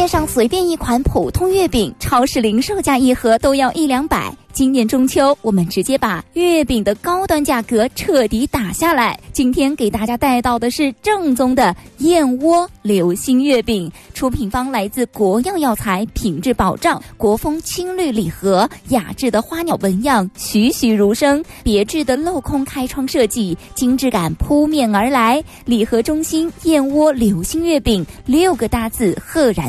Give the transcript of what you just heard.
面上随便一款普通月饼，超市零售价一盒都要100-200。今年中秋，我们直接把月饼的高端价格彻底打下来。今天给大家带到的是正宗的燕窝流心月饼，出品方来自国药药材，品质保障，国风青绿礼盒，雅致的花鸟纹样栩栩如生，别致的镂空开窗设计，精致感扑面而来。礼盒中心燕窝流心月饼6个大字赫然